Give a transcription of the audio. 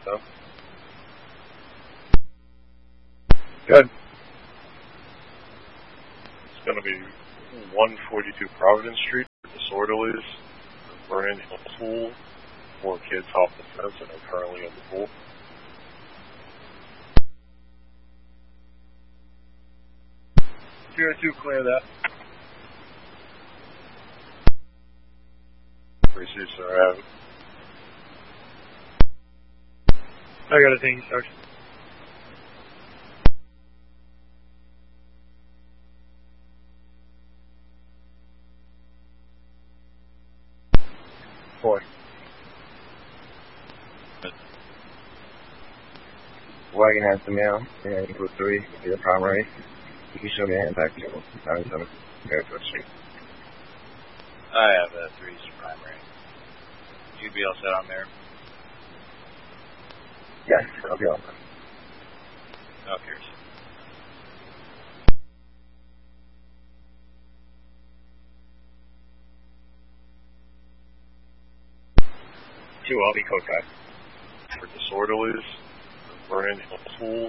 though. Good. It's going to be 142 Providence Street, disorderlies, burning a pool, 4 kids off the fence and are currently in the pool. Tier 2, clear that. Receipts are out. I got a thing, Sarge. Wagon has the mail, and equals 3, be the primary. You can show me an impact table. 97, Fairfield Street. I have a 3's primary. You'd be all set on there? Yes, I'll be all set. Okay. 2, I'll be code 5. For disorderlies, burning a pool,